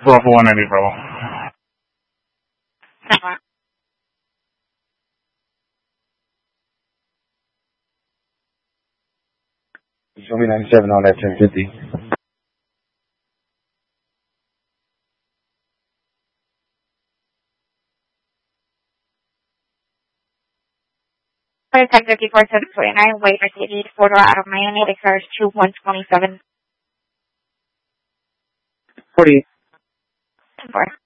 Bravo 190, Bravo. Show me 97 on that 1050. For 1054-729, wait for City, 4-door out of Miami, the car is 2127. 48. 10-4.